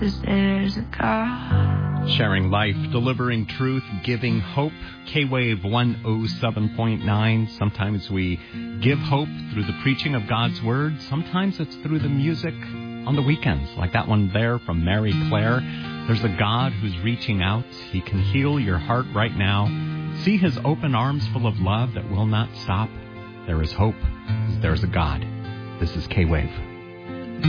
There's a God. Sharing life, delivering truth, giving hope. K-Wave 107.9. Sometimes we give hope through the preaching of God's Word. Sometimes it's through the music on the weekends, like that one there from Mary Claire. There's a God who's reaching out. He can heal your heart right now. See His open arms full of love that will not stop. There is hope. There's a God. This is K-Wave.